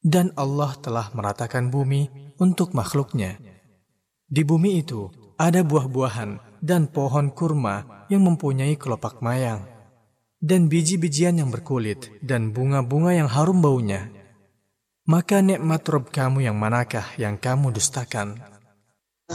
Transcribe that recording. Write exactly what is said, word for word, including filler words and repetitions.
Dan Allah telah meratakan bumi untuk makhluknya. Di bumi itu ada buah-buahan dan pohon kurma yang mempunyai kelopak mayang, dan biji-bijian yang berkulit, dan bunga-bunga yang harum baunya. Maka nikmat Rabb kamu yang manakah yang kamu dustakan?